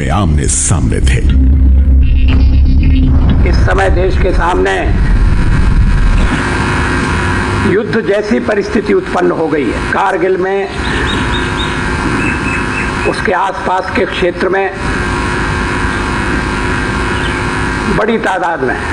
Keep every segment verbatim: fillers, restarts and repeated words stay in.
में आमने सामने थे। इस समय देश के सामने युद्ध जैसी परिस्थिति उत्पन्न हो गई है। कारगिल में, उसके आसपास के क्षेत्र में बड़ी तादाद में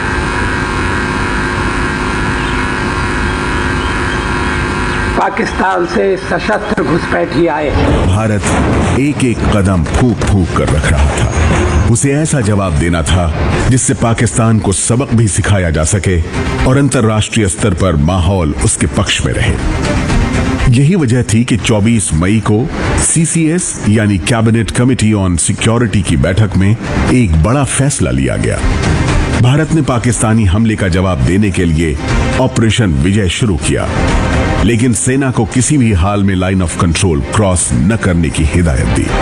पाकिस्तान से सशस्त्र घुसपैठी आए। भारत एक एक कदम फूंक फूंक कर रख रहा था। उसे ऐसा जवाब देना था जिससे पाकिस्तान को सबक भी सिखाया जा सके और अंतर्राष्ट्रीय स्तर पर माहौल उसके पक्ष में रहे। यही वजह थी कि चौबीस मई को सी सी एस यानी कैबिनेट कमेटी ऑन सिक्योरिटी की बैठक में एक बड़ा फैसला लिया गया। भारत ने पाकिस्तानी हमले का जवाब देने के लिए ऑपरेशन विजय शुरू किया, लेकिन सेना को किसी भी हाल में लाइन ऑफ कंट्रोल क्रॉस न करने की हिदायत दी।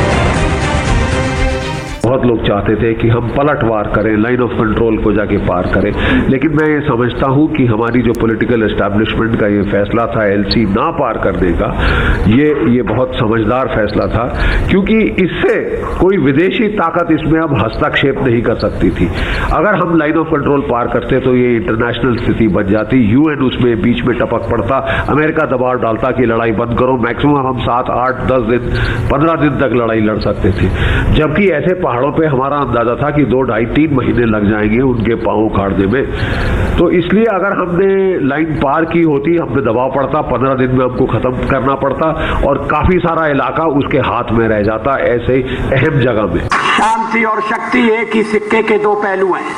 बहुत लोग चाहते थे कि हम पलटवार करें, लाइन ऑफ कंट्रोल को जाके पार करें, लेकिन मैं ये समझता हूं कि हमारी जो पॉलिटिकल एस्टैब्लिशमेंट का ये फैसला था एल सी ना पार करने का, ये ये बहुत समझदार फैसला था, क्योंकि इससे कोई विदेशी ताकत इसमें अब हस्तक्षेप नहीं कर सकती थी। अगर हम लाइन ऑफ कंट्रोल पार करते तो ये इंटरनेशनल स्थिति बन जाती, यू एन उसमें बीच में टपक पड़ता, अमेरिका दबाव डालता कि लड़ाई बंद करो। मैक्सिमम हम सात आठ दस दिन पंद्रह दिन तक लड़ाई लड़ सकते थे, जबकि ऐसे पहाड़ों पे हमारा अंदाजा था कि दो ढाई तीन महीने लग जाएंगे उनके पांव उखाड़ने में। तो इसलिए अगर हमने लाइन पार की होती, हम पे दबाव पड़ता, पंद्रह दिन में हमको खत्म करना पड़ता और काफी सारा इलाका उसके हाथ में रह जाता ऐसे ही अहम जगह में। शांति और शक्ति एक ही सिक्के के दो पहलू हैं।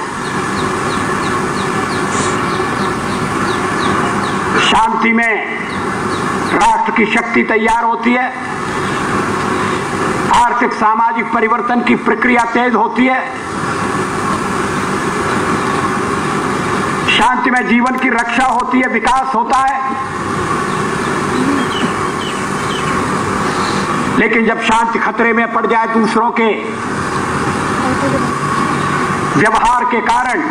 शांति में राष्ट्र की शक्ति तैयार होती है, आर्थिक सामाजिक परिवर्तन की प्रक्रिया तेज होती है, शांति में जीवन की रक्षा होती है, विकास होता है। लेकिन जब शांति खतरे में पड़ जाए दूसरों के व्यवहार के कारण,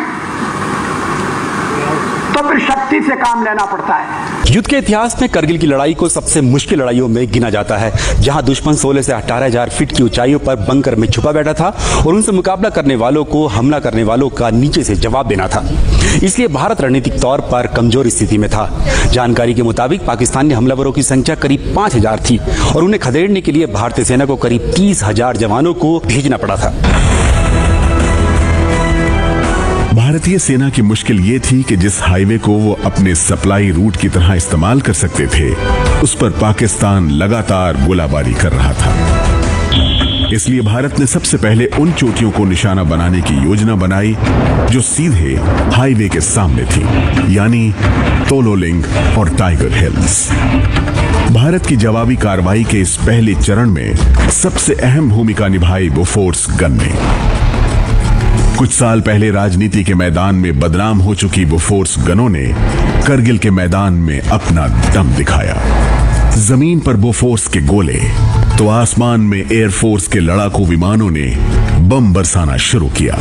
तो फिर शक्ति से काम लेना पड़ता है। युद्ध के इतिहास में करगिल की लड़ाई को सबसे मुश्किल लड़ाइयों में गिना जाता है, जहां दुश्मन सोलह से अठारह हजार फीट की ऊंचाइयों पर बंकर में छुपा बैठा था और उनसे मुकाबला करने वालों को हमला करने वालों का नीचे से जवाब देना था। इसलिए भारत रणनीतिक तौर पर कमजोर स्थिति में था। जानकारी के मुताबिक पाकिस्तानी हमलावरों की संख्या करीब पांच हजार थी और उन्हें खदेड़ने के लिए भारतीय सेना को करीब तीस हजार जवानों को भेजना पड़ा था। भारतीय सेना की मुश्किल ये थी कि जिस हाईवे को वो अपने सप्लाई रूट की तरह इस्तेमाल कर सकते थे, उस पर पाकिस्तान लगातार गोलाबारी कर रहा था। इसलिए भारत ने सबसे पहले उन चोटियों को निशाना बनाने की योजना बनाई जो सीधे हाईवे के सामने थी, यानी तोलोलिंग और टाइगर हिल्स। भारत की जवाबी कार्रवाई के इस पहले चरण में सबसे अहम भूमिका निभाई बोफोर्स गन ने। कुछ साल पहले राजनीति के मैदान में बदनाम हो चुकी बोफोर्स गनों ने करगिल के मैदान में अपना दम दिखाया। जमीन पर बोफोर्स के गोले तो आसमान में एयरफोर्स के लड़ाकू विमानों ने बम बरसाना शुरू किया।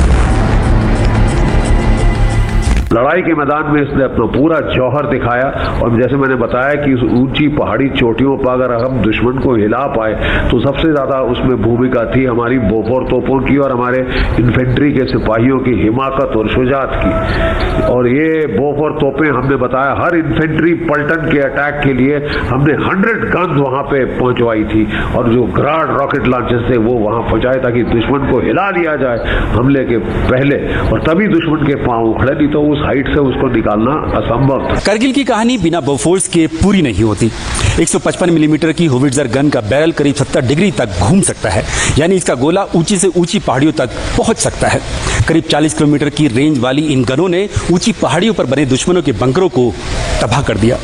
लड़ाई के मैदान में इसने अपना पूरा जौहर दिखाया और जैसे मैंने बताया कि उस ऊंची पहाड़ी चोटियों पर अगर हम दुश्मन को हिला पाए तो सबसे ज्यादा उसमें भूमिका थी हमारी बोफोर तोपों की और हमारे इन्फेंट्री के सिपाहियों की हिमाकत और शुजात की। और ये बोफोर तोपें हमने बताया हर इन्फेंट्री पलटन के अटैक के लिए हमने हंड्रेड गन वहां पे पहुंचवाई थी और जो ग्राड रॉकेट लॉन्चर थे वो वहां पहुंचाए ताकि दुश्मन को हिला लिया जाए हमले के पहले, और तभी दुश्मन के पांव उखड़े, नहीं तो हाइट से उसको निकालना असंभव था। करगिल की कहानी बिना बोफोर्स के पूरी नहीं होती। एक सौ पचपन मिलीमीटर की होविट्जर गन का बैरल करीब सत्तर डिग्री तक घूम सकता है, यानी इसका गोला ऊंची से ऊंची पहाड़ियों तक पहुंच सकता है। करीब चालीस किलोमीटर की रेंज वाली इन गनों ने ऊंची पहाड़ियों पर बने दुश्मनों के बंकरों को तबाह कर दिया।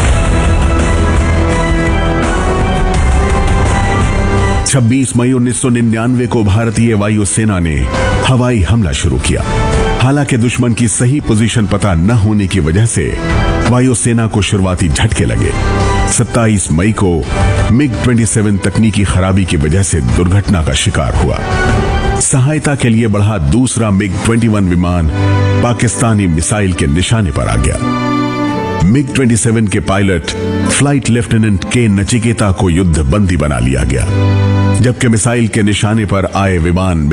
छब्बीस मई उन्नीस सौ निन्यानवे को भारतीय वायुसेना ने हवाई हमला शुरू किया। हालांकि दुश्मन की सही पोजीशन पता न होने की वजह से वायुसेना को शुरुआती झटके लगे। सत्ताईस मई को मिग सत्ताईस तकनीकी खराबी की वजह से दुर्घटना का शिकार हुआ। सहायता के लिए बढ़ा दूसरा मिग इक्कीस विमान पाकिस्तानी मिसाइल के निशाने पर आ गया। मिग सत्ताईस के पायलट फ्लाइट लेफ्टिनेंट के नचिकेता को युद्ध बंदी बना लिया गया, जबकि मिसाइल के निशाने पर आए विमान